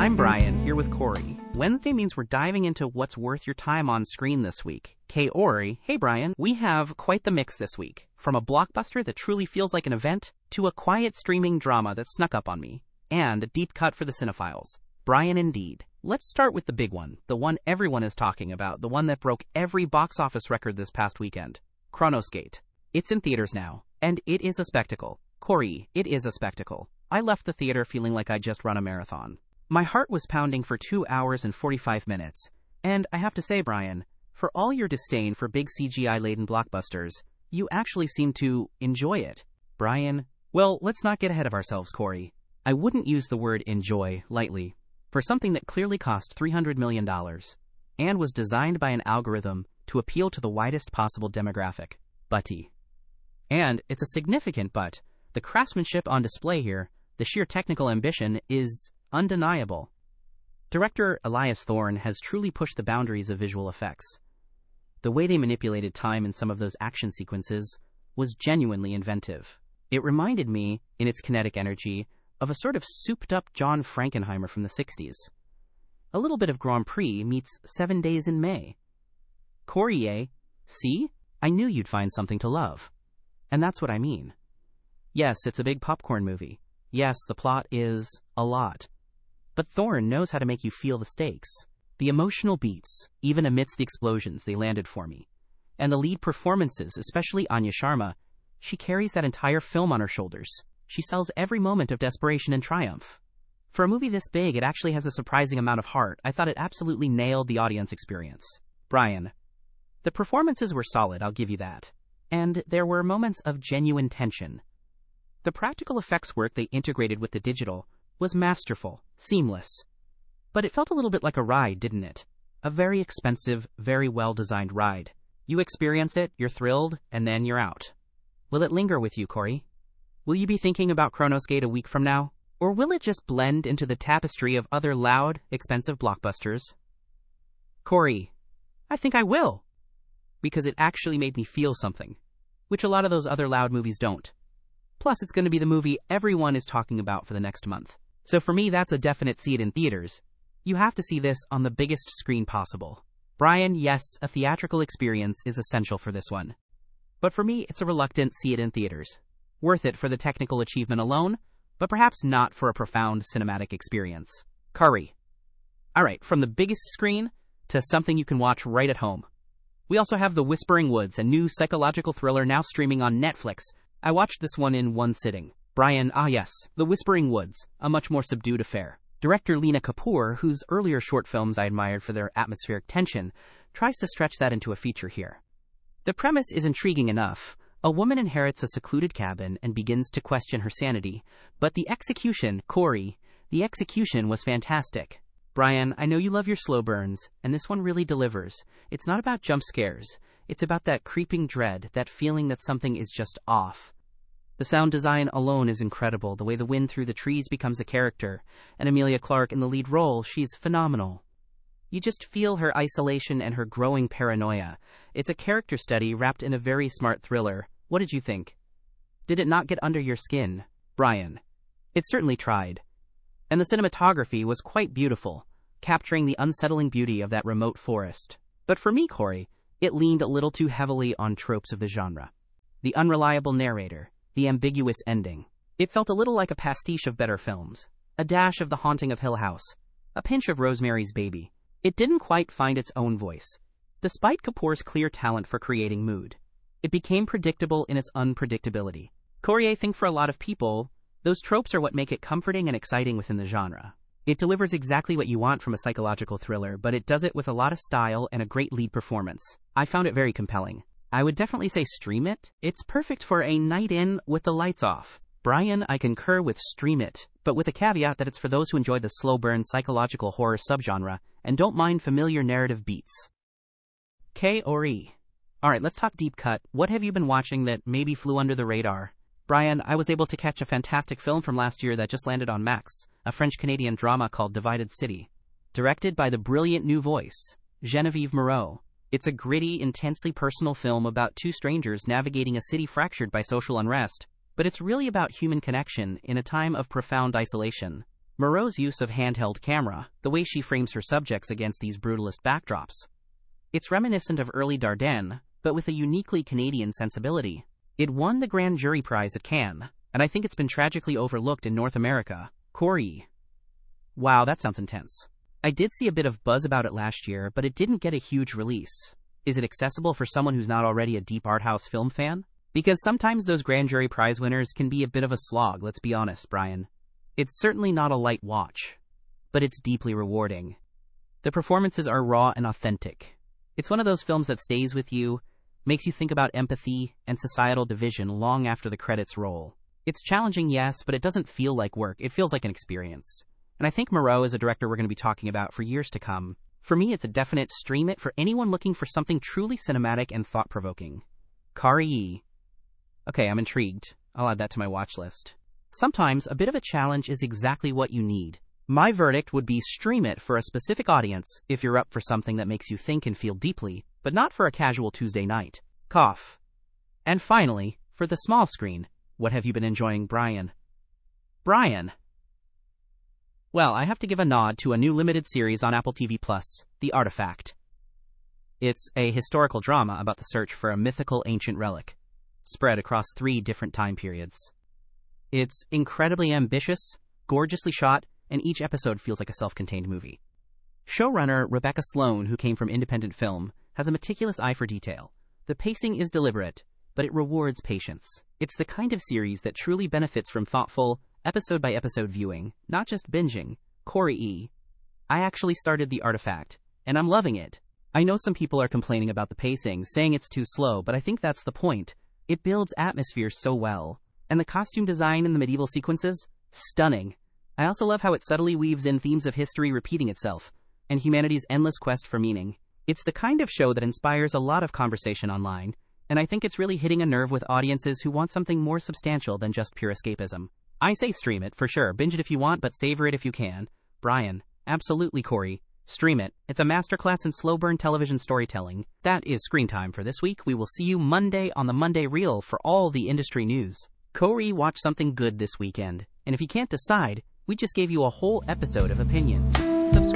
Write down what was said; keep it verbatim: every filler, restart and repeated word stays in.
I'm Brian, here with Corey. Wednesday means we're diving into what's worth your time on screen this week. Kaori, hey Brian, we have quite the mix this week. From a blockbuster that truly feels like an event, to a quiet streaming drama that snuck up on me, and a deep cut for the cinephiles. Brian indeed. Let's start with the big one, the one everyone is talking about, the one that broke every box office record this past weekend. Chronos Gate. It's in theaters now, and it is a spectacle. Corey, it is a spectacle. I left the theater feeling like I'd just run a marathon. My heart was pounding for two hours and forty-five minutes. And I have to say, Brian, for all your disdain for big C G I-laden blockbusters, you actually seem to enjoy it. Brian, well, let's not get ahead of ourselves, Corey. I wouldn't use the word enjoy lightly for something that clearly cost three hundred million dollars and was designed by an algorithm to appeal to the widest possible demographic. Butty. And it's a significant but. The craftsmanship on display here, the sheer technical ambition, is undeniable. Director Elias Thorne has truly pushed the boundaries of visual effects. The way they manipulated time in some of those action sequences was genuinely inventive. It reminded me, in its kinetic energy, of a sort of souped-up John Frankenheimer from the sixties. A little bit of Grand Prix meets Seven Days in May. Corey, see? I knew you'd find something to love. And that's what I mean. Yes, it's a big popcorn movie. Yes, the plot is a lot. But Thorne knows how to make you feel the stakes. The emotional beats, even amidst the explosions, they landed for me. And the lead performances, especially Anya Sharma, she carries that entire film on her shoulders. She sells every moment of desperation and triumph. For a movie this big, it actually has a surprising amount of heart. I thought it absolutely nailed the audience experience. Brian, the performances were solid, I'll give you that. And there were moments of genuine tension. The practical effects work they integrated with the digital was masterful, seamless. But it felt a little bit like a ride, didn't it? A very expensive, very well-designed ride. You experience it, you're thrilled, and then you're out. Will it linger with you, Corey? Will you be thinking about Chronos Gate a week from now? Or will it just blend into the tapestry of other loud, expensive blockbusters? Corey, I think I will. Because it actually made me feel something, which a lot of those other loud movies don't. Plus, it's going to be the movie everyone is talking about for the next month. So for me, that's a definite see it in theaters. You have to see this on the biggest screen possible. Brian, yes, a theatrical experience is essential for this one. But for me, it's a reluctant see it in theaters. Worth it for the technical achievement alone, but perhaps not for a profound cinematic experience. Curry. Alright, from the biggest screen to something you can watch right at home. We also have The Whispering Woods, a new psychological thriller now streaming on Netflix. I watched this one in one sitting. Brian, ah yes, The Whispering Woods, a much more subdued affair. Director Lena Kapoor, whose earlier short films I admired for their atmospheric tension, tries to stretch that into a feature here. The premise is intriguing enough. A woman inherits a secluded cabin and begins to question her sanity, but the execution, Corey, the execution was fantastic. Brian, I know you love your slow burns, and this one really delivers. It's not about jump scares. It's about that creeping dread, that feeling that something is just off. The sound design alone is incredible. The way the wind through the trees becomes a character, and Emilia Clarke in the lead role, she's phenomenal. You just feel her isolation and her growing paranoia. It's a character study wrapped in a very smart thriller. What did you think? Did it not get under your skin? Brian, it certainly tried. And the cinematography was quite beautiful, capturing the unsettling beauty of that remote forest. But for me, Corey, it leaned a little too heavily on tropes of the genre. The unreliable narrator, the ambiguous ending. It felt a little like a pastiche of better films. A dash of The Haunting of Hill House. A pinch of Rosemary's Baby. It didn't quite find its own voice. Despite Kapoor's clear talent for creating mood, it became predictable in its unpredictability. Corey, I think for a lot of people, those tropes are what make it comforting and exciting within the genre. It delivers exactly what you want from a psychological thriller, but it does it with a lot of style and a great lead performance. I found it very compelling. I would definitely say stream it. It's perfect for a night in with the lights off. Brian, I concur with stream it, but with a caveat that it's for those who enjoy the slow burn psychological horror subgenre and don't mind familiar narrative beats. K or E. Alright, let's talk deep cut. What have you been watching that maybe flew under the radar? Brian, I was able to catch a fantastic film from last year that just landed on Max, a French-Canadian drama called Divided City. Directed by the brilliant new voice, Genevieve Moreau. It's a gritty, intensely personal film about two strangers navigating a city fractured by social unrest, but it's really about human connection in a time of profound isolation. Moreau's use of handheld camera, the way she frames her subjects against these brutalist backdrops. It's reminiscent of early Dardenne, but with a uniquely Canadian sensibility. It won the Grand Jury Prize at Cannes, and I think it's been tragically overlooked in North America. Corey. Wow, that sounds intense. I did see a bit of buzz about it last year, but it didn't get a huge release. Is it accessible for someone who's not already a deep art house film fan? Because sometimes those Grand Jury Prize winners can be a bit of a slog, let's be honest, Brian. It's certainly not a light watch, but it's deeply rewarding. The performances are raw and authentic. It's one of those films that stays with you, makes you think about empathy and societal division long after the credits roll. It's challenging, yes, but it doesn't feel like work. It feels like an experience. And I think Moreau is a director we're going to be talking about for years to come. For me, it's a definite stream it for anyone looking for something truly cinematic and thought-provoking. Kari. Okay, I'm intrigued. I'll add that to my watch list. Sometimes, a bit of a challenge is exactly what you need. My verdict would be stream it for a specific audience if you're up for something that makes you think and feel deeply, but not for a casual Tuesday night. Cough. And finally, for the small screen, what have you been enjoying, Brian? Brian. Well, I have to give a nod to a new limited series on Apple T V Plus, The Artifact. It's a historical drama about the search for a mythical ancient relic, spread across three different time periods. It's incredibly ambitious, gorgeously shot, and each episode feels like a self-contained movie. Showrunner Rebecca Sloan, who came from independent film, has a meticulous eye for detail. The pacing is deliberate, but it rewards patience. It's the kind of series that truly benefits from thoughtful, episode-by-episode viewing, not just binging. Corey E. I actually started The Artifact, and I'm loving it. I know some people are complaining about the pacing, saying it's too slow, but I think that's the point. It builds atmosphere so well. And the costume design in the medieval sequences? Stunning. I also love how it subtly weaves in themes of history repeating itself, and humanity's endless quest for meaning. It's the kind of show that inspires a lot of conversation online, and I think it's really hitting a nerve with audiences who want something more substantial than just pure escapism. I say stream it, for sure. Binge it if you want, but savor it if you can. Brian. Absolutely, Corey. Stream it. It's a masterclass in slow burn television storytelling. That is Screen Time for this week. We will see you Monday on the Monday Reel for all the industry news. Corey, watch something good this weekend. And if you can't decide, we just gave you a whole episode of opinions. Subscribe.